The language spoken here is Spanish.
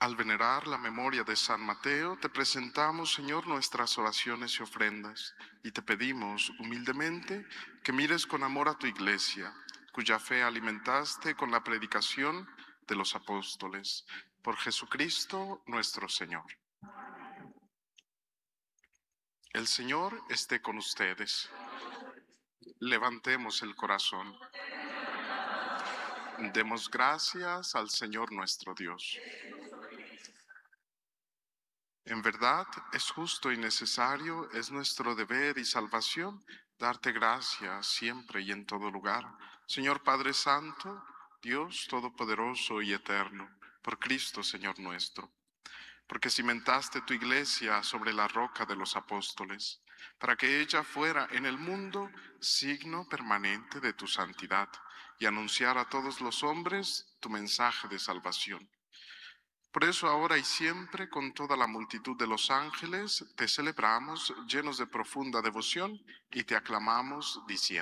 Al venerar la memoria de San Mateo, te presentamos, Señor, nuestras oraciones y ofrendas, y te pedimos humildemente que mires con amor a tu Iglesia, cuya fe alimentaste con la predicación de los apóstoles. Por Jesucristo nuestro Señor. El Señor esté con ustedes. Levantemos el corazón. Demos gracias al Señor nuestro Dios. En verdad, es justo y necesario, es nuestro deber y salvación, darte gracias siempre y en todo lugar. Señor Padre Santo, Dios Todopoderoso y Eterno, por Cristo, Señor nuestro, porque cimentaste tu iglesia sobre la roca de los apóstoles, para que ella fuera en el mundo signo permanente de tu santidad y anunciara a todos los hombres tu mensaje de salvación. Por eso ahora y siempre, con toda la multitud de los ángeles, te celebramos llenos de profunda devoción y te aclamamos diciendo: